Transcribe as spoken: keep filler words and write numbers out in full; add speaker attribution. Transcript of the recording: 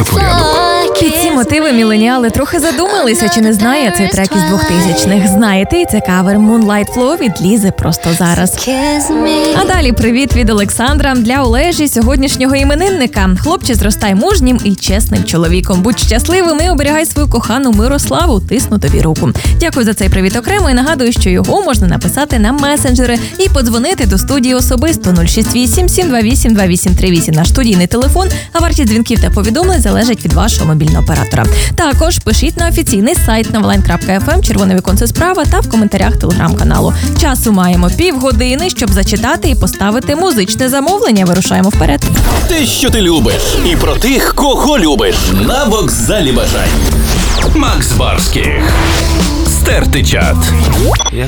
Speaker 1: та порядок.
Speaker 2: Під ці мотиви міленіали трохи задумалися, чи не знає цей трек із двохтисячних. Знаєте, і це кавер Moonlight Flow від Лізи просто зараз. А далі привіт від Олександра для Олежі, сьогоднішнього іменинника. Хлопче, зростай мужнім і чесним чоловіком. Будь щасливим і оберігай свою кохану Мирославу, тисну тобі руку. Дякую за цей привіт окремо і нагадую, що його можна написати на месенджери і подзвонити до студії особисто нуль шість вісім сім два вісім два вісім три вісім. Наш студійний телефон, а вартість дзвінків та повідомлень залежить від вашого мобільного оператора. Також пишіть на офіційний сайт новелайн крапка еф ем, червоне віконце справа та в коментарях телеграм-каналу. Часу маємо півгодини, щоб зачитати і поставити музичне замовлення. Вирушаємо вперед.
Speaker 3: Те, що ти любиш, і про тих, кого любиш. На вокзалі бажань. Макс Барських. Стерти чат.